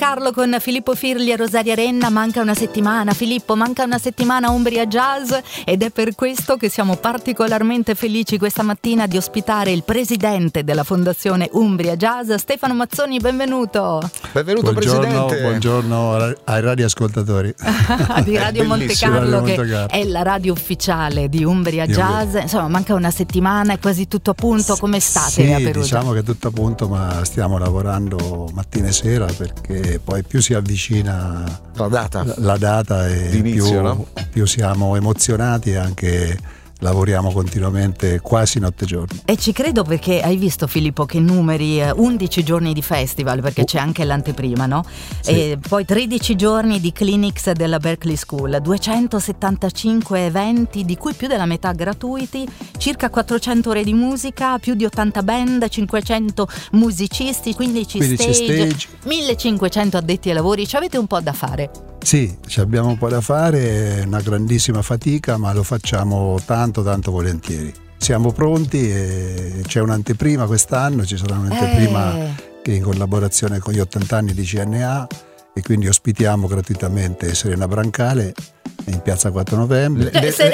Carlo con Filippo Firli e Rosaria Renna. Manca una settimana, Filippo, manca una settimana Umbria Jazz, ed è per questo che siamo particolarmente felici questa mattina di ospitare il presidente della Fondazione Umbria Jazz, Stefano Mazzoni. Benvenuto. Benvenuto, Presidente. Buongiorno ai radioascoltatori di Radio Monte Carlo, che è la radio ufficiale di Umbria Jazz. Insomma, manca una settimana, è quasi tutto a punto. Come state? Sì, a Perugia? Diciamo che è tutto a punto, ma stiamo lavorando mattina e sera, perché poi più si avvicina la data e più siamo emozionati e anche lavoriamo continuamente, quasi notte e giorno. E ci credo, perché hai visto, Filippo, che numeri, 11 giorni di festival, perché c'è anche l'anteprima, no? Sì. E poi 13 giorni di clinics della Berklee School, 275 eventi, di cui più della metà gratuiti, circa 400 ore di musica, più di 80 band, 500 musicisti, 15 stage, 1500 addetti ai lavori. Ci avete un po' da fare. Sì, ci abbiamo un po' da fare, è una grandissima fatica, ma lo facciamo tanto volentieri. Siamo pronti e c'è un'anteprima quest'anno, ci sarà un'anteprima che in collaborazione con gli 80 anni di CNA, e quindi ospitiamo gratuitamente Serena Brancale in piazza 4 novembre.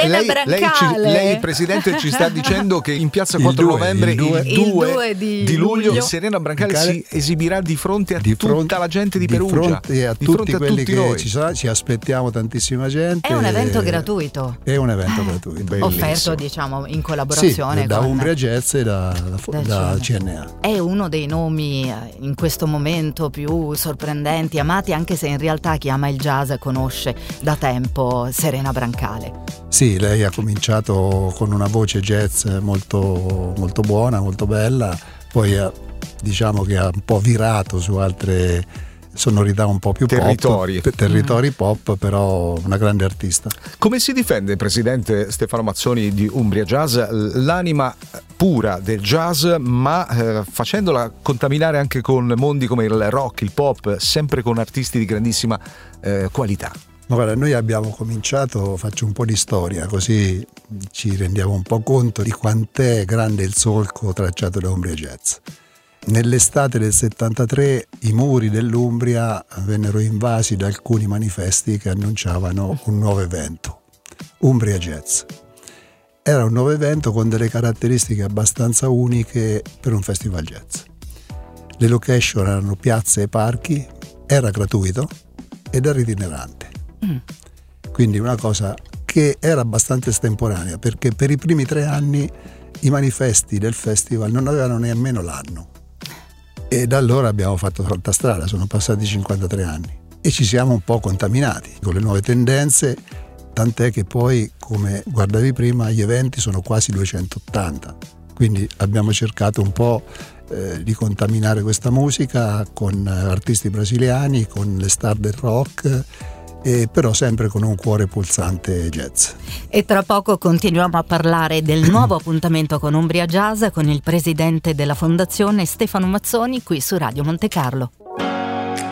Lei, Presidente, ci sta dicendo che in piazza 4 novembre, il 2 di luglio, Serena Brancale si esibirà di fronte a tutta la gente di Perugia, a tutti quelli che noi ci aspettiamo, tantissima gente. È un evento gratuito. È un evento gratuito. Offerto, diciamo, in collaborazione da con Umbria Jazz e da CNA. È uno dei nomi in questo momento più sorprendenti, amati, anche se in realtà chi ama il jazz conosce da tempo Serena Brancale. Sì, lei ha cominciato con una voce jazz molto, molto buona, molto bella, poi diciamo che ha un po' virato su altre sonorità un po' più territori pop, però una grande artista. Come si difende, Presidente Stefano Mazzoni di Umbria Jazz, l'anima pura del jazz, ma facendola contaminare anche con mondi come il rock, il pop, sempre con artisti di grandissima qualità? Ma guarda, noi abbiamo cominciato, faccio un po' di storia, così ci rendiamo un po' conto di quant'è grande il solco tracciato da Umbria Jazz. Nell'estate del 73 i muri dell'Umbria vennero invasi da alcuni manifesti che annunciavano un nuovo evento, Umbria Jazz. Era un nuovo evento con delle caratteristiche abbastanza uniche per un festival jazz. Le location erano piazze e parchi, era gratuito ed era itinerante. Quindi una cosa che era abbastanza estemporanea, perché per i primi 3 anni i manifesti del festival non avevano nemmeno l'anno. E da allora abbiamo fatto tanta strada, sono passati 53 anni e ci siamo un po' contaminati con le nuove tendenze, tant'è che poi, come guardavi prima, gli eventi sono quasi 280. Quindi abbiamo cercato un po' di contaminare questa musica con artisti brasiliani, con le star del rock, però sempre con un cuore pulsante jazz. E tra poco continuiamo a parlare del nuovo appuntamento con Umbria Jazz con il presidente della Fondazione Stefano Mazzoni qui su Radio Monte Carlo.